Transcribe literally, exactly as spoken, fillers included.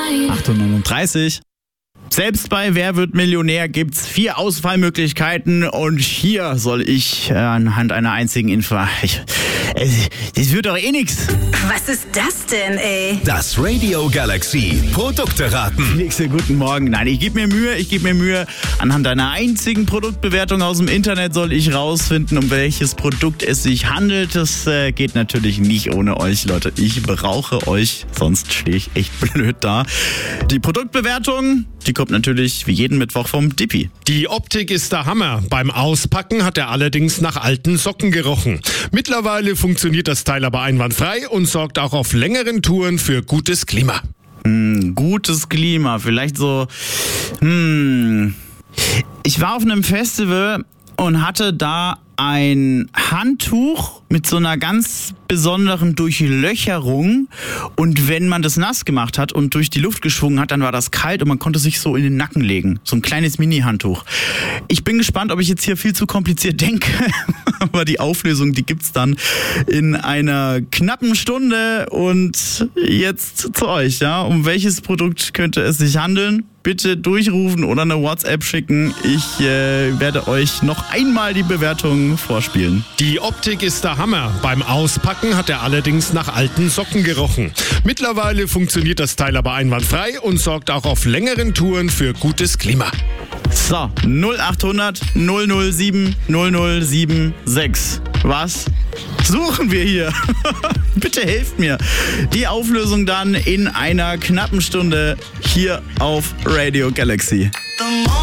acht Uhr neununddreißig. Selbst bei Wer wird Millionär gibt's vier Auswahlmöglichkeiten und hier soll ich äh, anhand einer einzigen Info... Ich, äh, das wird doch eh nix. Was ist das denn, ey? Das Radio Galaxy Produkte raten. Nächste guten Morgen. Nein, ich gebe mir Mühe, ich gebe mir Mühe. Anhand einer einzigen Produktbewertung aus dem Internet soll ich rausfinden, um welches Produkt es sich handelt. Das äh, geht natürlich nicht ohne euch, Leute. Ich brauche euch, sonst stehe ich echt blöd da. Die Produktbewertung, die kommt natürlich wie jeden Mittwoch vom Dippi. Die Optik ist der Hammer. Beim Auspacken hat er allerdings nach alten Socken gerochen. Mittlerweile funktioniert das Teil aber einwandfrei und sorgt auch auf längeren Touren für gutes Klima. Hm, gutes Klima, vielleicht so... Hm... Ich war auf einem Festival und hatte da ein Handtuch mit so einer ganz besonderen Durchlöcherung, und wenn man das nass gemacht hat und durch die Luft geschwungen hat, dann war das kalt und man konnte sich so in den Nacken legen. So ein kleines Mini-Handtuch. Ich bin gespannt, ob ich jetzt hier viel zu kompliziert denke, aber die Auflösung, die gibt's dann in einer knappen Stunde. Und jetzt zu euch, ja, um welches Produkt könnte es sich handeln? Bitte durchrufen oder eine WhatsApp schicken. Ich äh, werde euch noch einmal die Bewertung vorspielen. Die Optik ist der Hammer. Beim Auspacken hat er allerdings nach alten Socken gerochen. Mittlerweile funktioniert das Teil aber einwandfrei und sorgt auch auf längeren Touren für gutes Klima. So, null acht hundert null null sieben null null sieben sechs. Was suchen wir hier? Bitte helft mir. Die Auflösung dann in einer knappen Stunde hier auf Radio Galaxy.